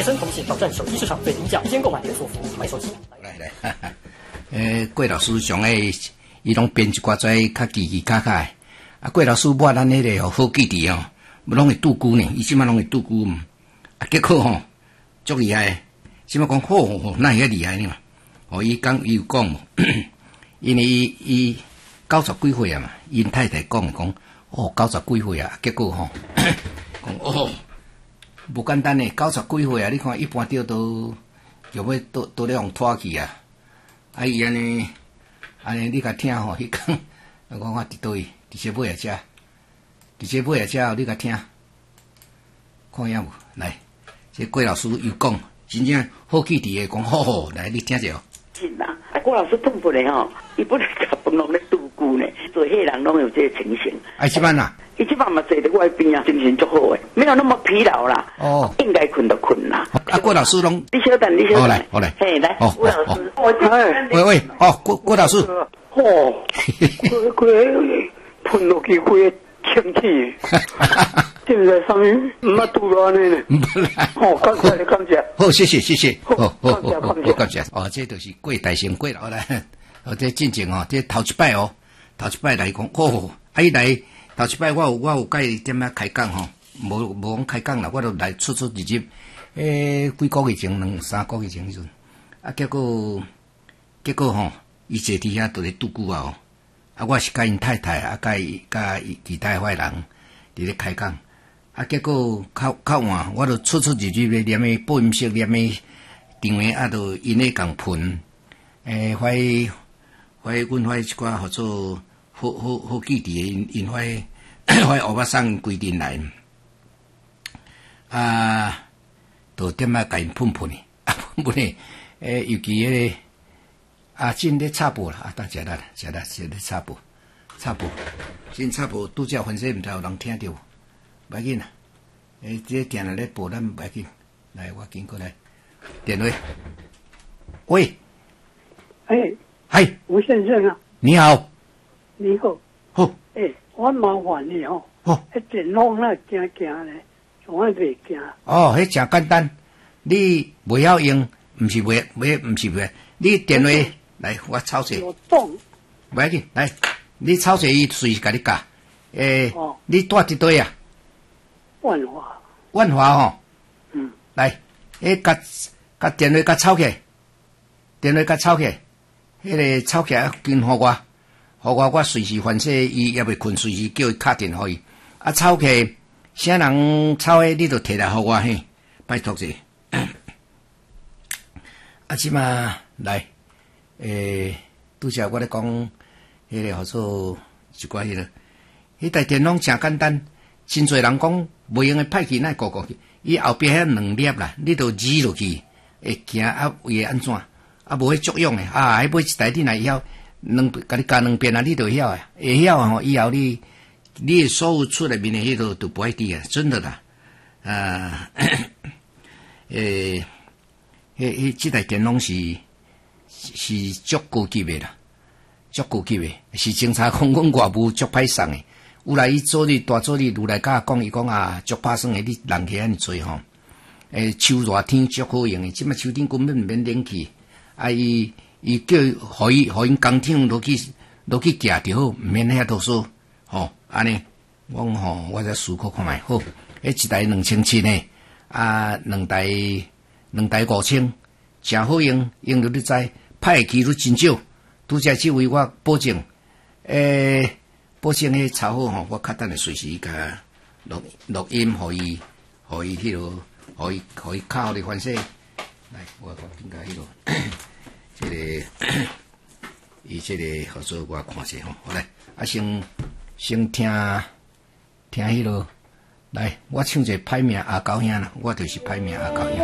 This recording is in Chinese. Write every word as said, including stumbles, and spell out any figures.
杰森通信挑战手机市场最低价，一天购买连锁服务，买手机。 来来，哈哈，诶，郭老师上诶，伊拢编一寡遮较奇奇卡卡诶。啊，郭老师抹咱迄个好记忆哦，拢会拄久呢，伊即摆拢会拄久嘛。啊，结果吼，足厉害。即摆讲好，那会遐厉害呢嘛？哦，伊讲伊有讲，因为伊伊九十几岁啊嘛，因太太讲讲，哦，九十几岁啊，结果吼，讲哦。无简单诶，九十几岁啊！你看一般钓都又要都都咧互拖去啊！啊伊安尼安尼，你甲听吼，迄讲我看伫倒位，伫些尾啊遮，伫些尾啊遮，你甲听，看影无？来，这郭老师又讲，真正好记伫诶，讲好好，来你听者哦。 是啦，啊郭老师痛不咧吼，伊本来甲饭拢咧拄久呢，做迄人拢有这个情形。 哎，即摆啦。 伊即摆嘛坐伫我边啊，精神足好诶，没有那么疲劳啦。哦，应该困就困啦。 啊，郭老师拢， 你稍等，你稍等。 好来，好来。 嘿，来，郭老师， 我喂喂，哦，郭郭老师。 哦，规规喷落去规个清气。现在上面唔捌拄到安尼呢。哦，感谢感谢。 好，谢谢谢谢。 好，好，好， 感谢。哦，这就是郭大成郭老来，哦，这进前哦，这头一摆哦，头一摆来讲，哦，啊伊来。头一摆我有我有甲伊点样开讲吼，无无讲开讲啦，我都来出出入入，诶，几个月前两三个月前迄阵，啊，结果结果吼，伊坐伫遐倒咧拄久啊吼，啊，我是甲因太太啊，甲伊甲伊其他伙人伫咧开讲，啊，结果较较晚，我就出出入入咧念诶播音室念诶场诶，啊，就因咧共喷，诶，怀怀阮怀一寡合作。好好好记伫因因迄迄乌巴桑规定来，啊，就点啊甲因喷喷哩，啊喷喷哩，诶，尤其迄个啊，真咧插播啦，啊，当食啦，食啦，食咧插播，插播，真插播，拄则分析毋知有人听着无？袂要紧啦，诶，这电话咧播咱袂要紧，来，我经过来，电话，喂， 哎， 嗨， 吴先生啊， 你好。 你好， 好， 诶、欸，我麻烦你吼， 好， 迄电脑那行行咧，从来袂行。 哦，迄真简单，你袂晓用，毋是袂袂，毋是袂，你电话来，我抄写。 有动。 袂要紧，来，你抄写伊随时甲你教。诶、欸，哦、你住伫倒啊？ 万华。 万华吼。 嗯。 来，诶，甲甲电话甲抄起来，电话甲抄起来，迄、那个抄起来跟互我。互我，我随时反正伊也袂困，随時叫伊敲電互伊。啊，抄起啥人抄誒，你就摕來互我嘿，拜託者。啊，即嘛來，誒，拄則我咧講，迄個號做一寡迄個，迄台電腦誠簡單，真濟人講袂用誒歹去，乃過過去。伊後壁遐兩粒啦，你著指落去，會行啊，會安怎？啊，無迄作用誒，啊，迄買一台你若曉。两甲你教两遍啊，你就晓啊，会晓啊吼，以后你你所有出来面的迄个都不会低啊，真的啦。啊，诶，迄迄即台电脑是是足高级的啦，足高级的，是警察讲讲外务足歹送的。有来伊做哩大做哩，如来甲讲伊讲啊，足拍算的，你人客安尼做吼。诶，秋热天足好用的，即摆秋天根本毋免冷气，啊伊。伊叫互伊互因工厂落去落去夹就好，毋免遐多数吼，安尼，我讲吼，我再思考看觅好，迄一台两千七呢，啊，两台两台五千，诚好用，用着你知，歹去都真少，拄则即位我保证，诶，保证迄抄好吼，我较等下随时甲录录音，互伊，互伊迄落，互伊互伊较好的反射，来，我我应该迄落。这个，伊这个合作我看下吼，好来，啊先先听听迄落，来，我唱一个歹命阿狗兄啦，我就是歹命阿狗兄。